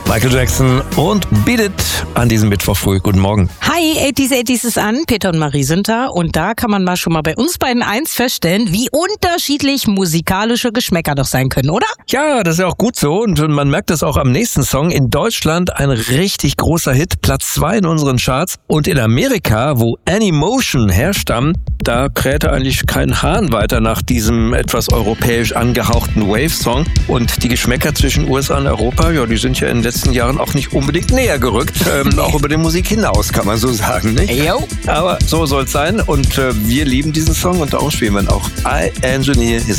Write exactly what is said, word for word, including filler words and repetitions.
Michael Jackson und Beat It an diesem Mittwoch früh. Guten Morgen. Hi, achtziger achtziger ist an. Peter und Marie sind da. Und da kann man mal schon mal bei uns beiden eins feststellen, wie unterschiedlich musikalische Geschmäcker doch sein können, oder? Ja, das ist ja auch gut so. Und man merkt das auch am nächsten Song. In Deutschland ein richtig großer Hit, Platz zwei in unseren Charts. Und in Amerika, wo Anymotion herstammt, da krähte eigentlich kein Hahn weiter nach diesem etwas europäisch angehauchten Wave-Song. Und die Geschmäcker zwischen U S A und Europa, ja, die sind ja in den letzten Jahren auch nicht unbedingt näher gerückt. Ähm, auch über die Musik hinaus, kann man so sagen, nicht? Jo. Aber so soll es sein. Und äh, wir lieben diesen Song und darum spielen wir ihn auch. I Engineer His